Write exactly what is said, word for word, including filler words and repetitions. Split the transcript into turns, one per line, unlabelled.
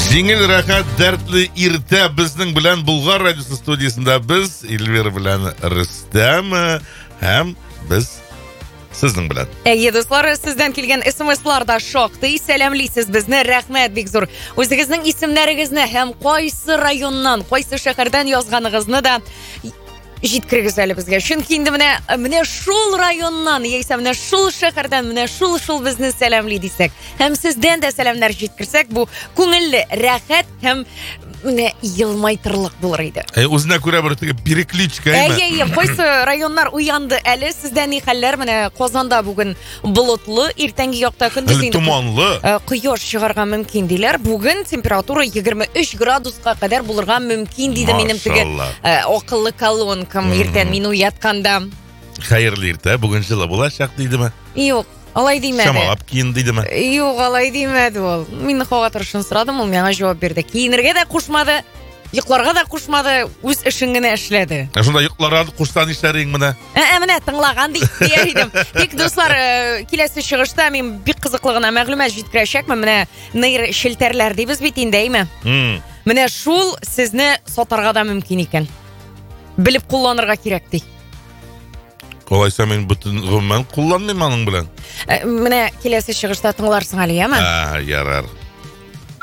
Жеңіл рахат дәртлі иртә біздің білән Бұлғар радиосы студиясында біз Эльвира білән Рүстәм һәм біз сіздің білән.
Әйе, достар, сізден келген смс-ларда шоқтай сәлемлейсіз безне, рәхмәт бик зур. Өзіңіздің исемнәрегезне һәм қайсы районнан, қайсы шәһәрдән язғанығызны да җиткерегез әле безгә. Чөнки инде менә менә шул районнан, яисә менә шул шәһәрдән, менә шул шул безне сәламли дисәк, һәм сездән дә сәламнәр җиткерсәк, бу күңелле, рәхәт һәм менә елмайтырлык булыр иде.
Ә үзенә күрә бер теге перекличка әйме?
Әйе, әйе, кайсы районнар уянды әле, сездә ни хәлләр? Менә Казанда бүген болытлы, иртәнге якта көндез инде
туманлы.
Кояш чыгарга мөмкин диләр. Бүген температура егерме өч градуска кадәр булырга мөмкин диде минем теге акыллы колонкам иртән мин уятканда.
Хәерле иртә, бүген җылы булачак дидеме?
Юк. Алай димәде.
Шамалап киен дидеме?
Юк, алай димәде ул. Мин һава торышын сорадым, ул миңа җавап бирде. Киенергә дә кушмады, йокларга да кушмады, үз эшен генә эшләде.
Ә шунда йокларга куштан нишләрин менә?
Ә менә тыңлаган дия идем. Тик дуслар, киләсе чыгышта мин бик кызыклы гына мәгълүмат җиткерәчәкмен. Менә нейр шелтәрләр дибез бит инде, әйме? Менә шул сезне сатарга да мөмкин икән. Белеп кулланырга кирәк ди.
Алайса мин бөтен гомумән кулланмыйм аның белән.
Менә киләсе чыгышта тыңларсың әле, яме?
А, ярар.